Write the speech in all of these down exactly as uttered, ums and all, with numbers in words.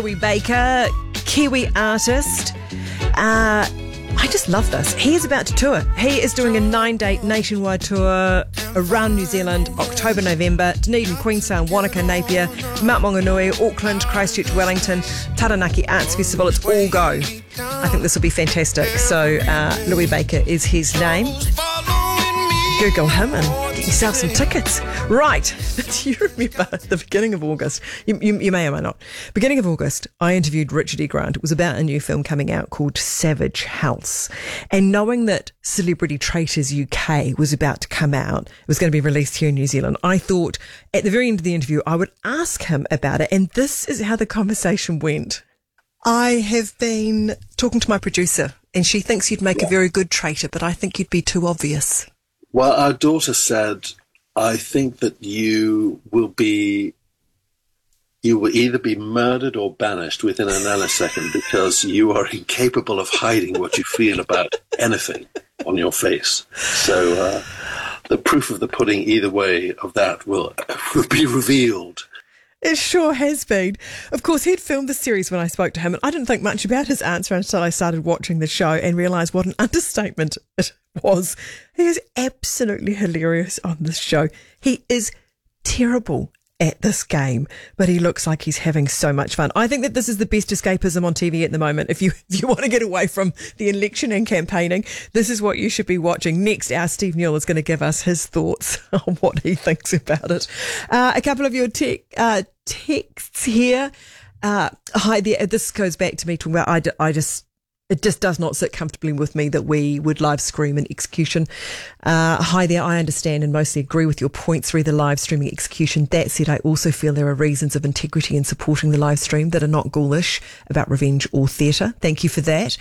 Louis Baker, Kiwi artist. Uh, I just love this. He is about to tour. He is doing a nine-date nationwide tour around New Zealand, October, November, Dunedin, Queenstown, Wanaka, Napier, Mount Maunganui, Auckland, Christchurch, Wellington, Taranaki Arts Festival. It's all go. I think this will be fantastic. So uh, Louis Baker is his name. Google him and get yourself some tickets. Right. Do you remember the beginning of August? You, you, you may or may not. Beginning of August, I interviewed Richard E. Grant. It was about a new film coming out called Savage House. And knowing that Celebrity Traitors U K was about to come out, it was going to be released here in New Zealand, I thought at the very end of the interview, I would ask him about it. And this is how the conversation went. I have been talking to my producer and she thinks you'd make a very good traitor, but I think you'd be too obvious. Well, our daughter said, I think that you will be, you will either be murdered or banished within a nanosecond because you are incapable of hiding what you feel about anything on your face. So uh, the proof of the pudding either way of that will, will be revealed. It sure has been. Of course, he'd filmed the series when I spoke to him, and I didn't think much about his answer until I started watching the show and realised what an understatement it was. He is absolutely hilarious on this show. He is terrible at this game, but he looks like he's having so much fun. I think that this is the best escapism on T V at the moment. If you if you want to get away from the election and campaigning, this is what you should be watching. Next, our Steve Newell is going to give us his thoughts on what he thinks about it. Uh, a couple of your tech, uh, texts here. Uh, hi there. This goes back to me talking about, I, d- I just... It just does not sit comfortably with me that we would live stream an execution. Uh, hi there, I understand and mostly agree with your points through the live streaming execution. That said, I also feel there are reasons of integrity in supporting the live stream that are not ghoulish about revenge or theatre. Thank you for that.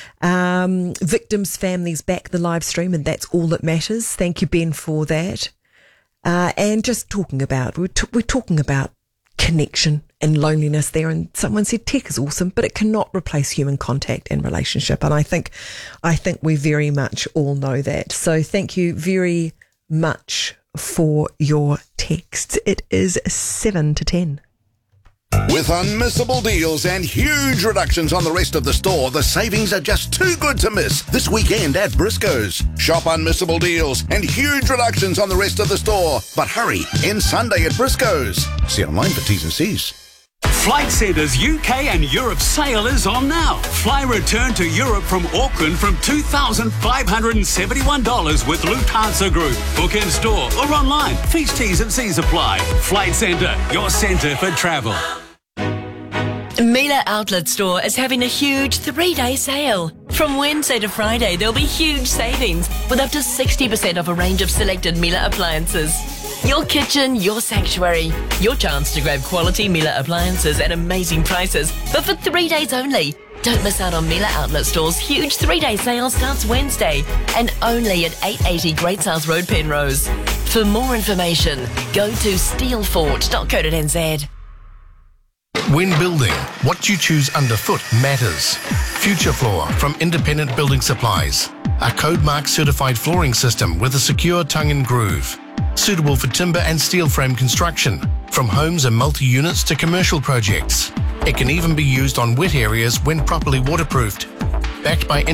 Um, victims' families back the live stream and that's all that matters. Thank you, Ben, for that. Uh, and just talking about, we're, t- we're talking about connection and loneliness there, and someone said tech is awesome, but it cannot replace human contact and relationship, and I think I think we very much all know that. So thank you very much for your texts. It is seven to ten. With unmissable deals and huge reductions on the rest of the store, the savings are just too good to miss this weekend at Briscoe's. Shop unmissable deals and huge reductions on the rest of the store. But hurry, end Sunday at Briscoe's. See online for T's and C's. Flight Centre's U K and Europe sale is on now. Fly return to Europe from Auckland from two thousand five hundred seventy-one dollars with Lufthansa Group. Book in store or online. Fees, T's and C's apply. Flight Centre, your centre for travel. Miele Outlet Store is having a huge three-day sale. From Wednesday to Friday, there'll be huge savings with up to sixty percent off a range of selected Miele appliances. Your kitchen, your sanctuary. Your chance to grab quality Miele appliances at amazing prices, but for three days only. Don't miss out on Miele Outlet Store's huge three-day sale starts Wednesday and only at eight eighty Great South Road, Penrose. For more information, go to steelfort dot co dot n z. When building, what you choose underfoot matters. Future Floor from Independent Building Supplies. A code mark certified flooring system with a secure tongue and groove. Suitable for timber and steel frame construction, from homes and multi-units to commercial projects. It can even be used on wet areas when properly waterproofed. Backed by